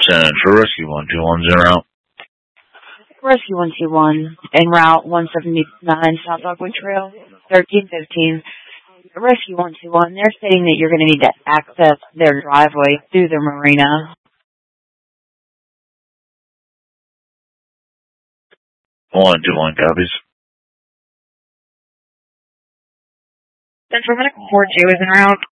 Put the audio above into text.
Center for Rescue 121's en route. Rescue 121, en route 179 South Dogwood Trail, 1315. Rescue 121, they're stating that you're going to need to access their driveway through the marina. 121 copies. Central Medical 4J is en route.